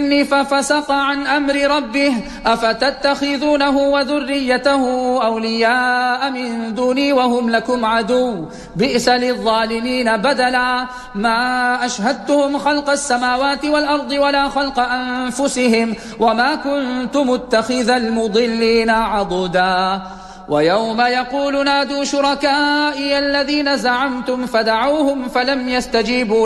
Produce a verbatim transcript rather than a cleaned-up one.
الجن ففسق عن أمر ربه أفتتخذونه وذريته أولياء من دوني وهم لكم عدو بئس للظالمين بدلا ما أشهدتهم خلق السماوات والأرض ولا خلق أنفسهم وما كنت متخذ المضلين عضدا ويوم يقول نادوا شركائي الذين زعمتم فدعوهم فلم يستجيبوا